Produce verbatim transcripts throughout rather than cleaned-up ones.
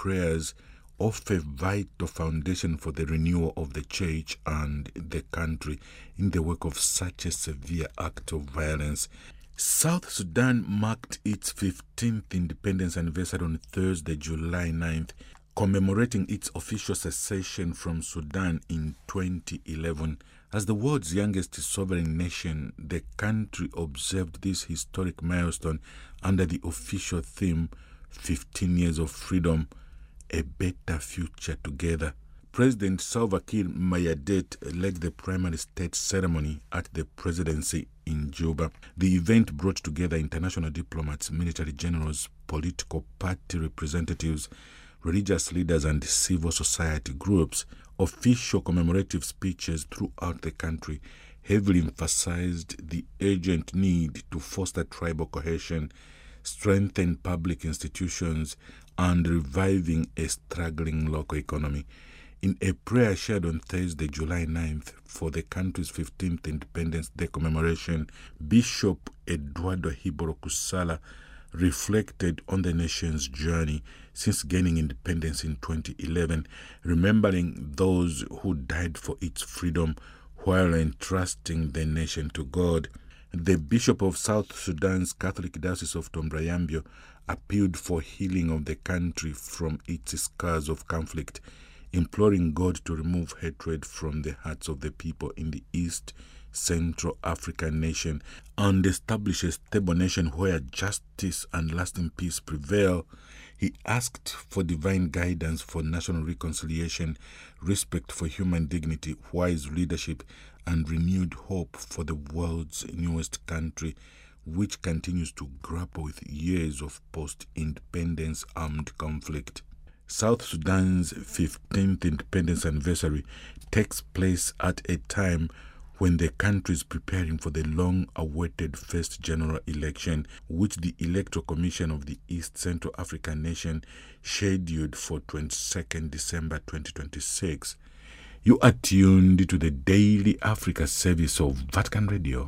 prayers offer vital foundation for the renewal of the church and the country in the wake of such a severe act of violence. South Sudan marked its fifteenth independence anniversary on Thursday, July ninth, commemorating its official secession from Sudan in twenty eleven. As the world's youngest sovereign nation, the country observed this historic milestone under the official theme, fifteen years of freedom, a better future together. President Salva Kiir Mayardit led the primary state ceremony at the presidency in Juba. The event brought together international diplomats, military generals, political party representatives, religious leaders, and civil society groups. Official commemorative speeches throughout the country heavily emphasized the urgent need to foster tribal cohesion, strengthen public institutions, and reviving a struggling local economy. In a prayer shared on Thursday, July ninth, for the country's fifteenth Independence Day commemoration, Bishop Eduardo Hiboro Kusala reflected on the nation's journey since gaining independence in twenty eleven, remembering those who died for its freedom while entrusting the nation to God. The Bishop of South Sudan's Catholic Diocese of Tombrayambio appealed for healing of the country from its scars of conflict, imploring God to remove hatred from the hearts of the people in the East Central African nation and establish a stable nation where justice and lasting peace prevail. He asked for divine guidance for national reconciliation, respect for human dignity, wise leadership, and renewed hope for the world's newest country, which continues to grapple with years of post-independence armed conflict. South Sudan's fifteenth independence anniversary takes place at a time when the country is preparing for the long-awaited first general election, which the Electoral Commission of the East Central African nation scheduled for twenty-second December twenty twenty-six. You are tuned to the Daily Africa service of Vatican Radio.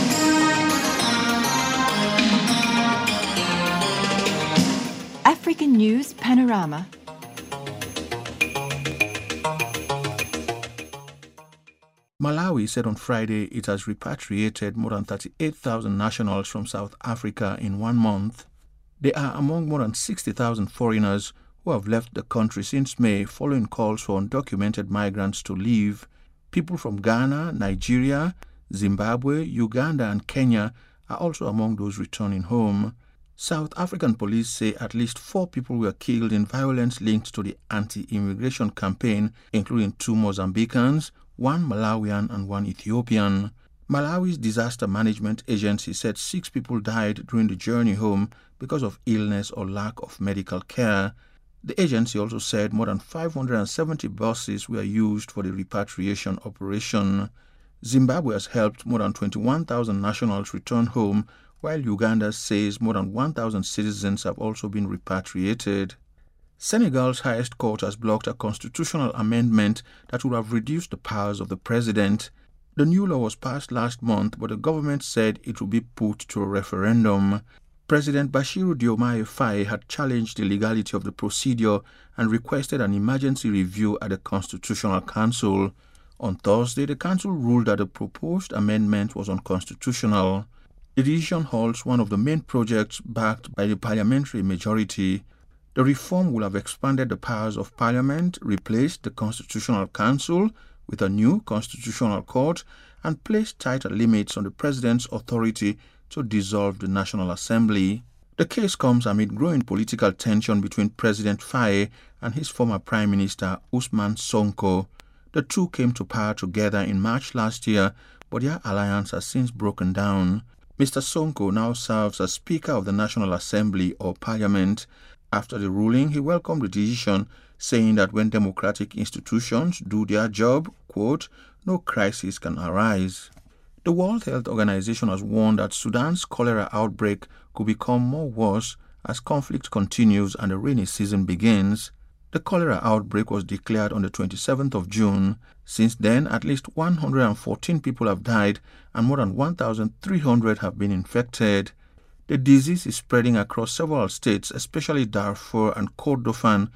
African News Panorama. Malawi said on Friday it has repatriated more than thirty-eight thousand nationals from South Africa in one month. They are among more than sixty thousand foreigners who have left the country since May following calls for undocumented migrants to leave. People from Ghana, Nigeria, Zimbabwe, Uganda and Kenya are also among those returning home. South African police say at least four people were killed in violence linked to the anti-immigration campaign, including two Mozambicans, one Malawian and one Ethiopian. Malawi's disaster management agency said six people died during the journey home because of illness or lack of medical care. The agency also said more than five hundred seventy buses were used for the repatriation operation. Zimbabwe has helped more than twenty-one thousand nationals return home, while Uganda says more than one thousand citizens have also been repatriated. Senegal's highest court has blocked a constitutional amendment that would have reduced the powers of the president. The new law was passed last month, but the government said it would be put to a referendum. President Bassirou Diomaye Faye had challenged the legality of the procedure and requested an emergency review at the Constitutional Council. On Thursday, the council ruled that the proposed amendment was unconstitutional. The decision halts one of the main projects backed by the parliamentary majority. The reform will have expanded the powers of Parliament, replaced the Constitutional Council with a new Constitutional Court, and placed tighter limits on the President's authority to dissolve the National Assembly. The case comes amid growing political tension between President Faye and his former Prime Minister Ousmane Sonko. The two came to power together in March last year, but their alliance has since broken down. Mister Sonko now serves as Speaker of the National Assembly or Parliament. After the ruling, he welcomed the decision, saying that when democratic institutions do their job, quote, no crisis can arise. The World Health Organization has warned that Sudan's cholera outbreak could become more worse as conflict continues and the rainy season begins. The cholera outbreak was declared on the twenty-seventh of June. Since then, at least one hundred fourteen people have died and more than one thousand three hundred have been infected. The disease is spreading across several states, especially Darfur and Kordofan,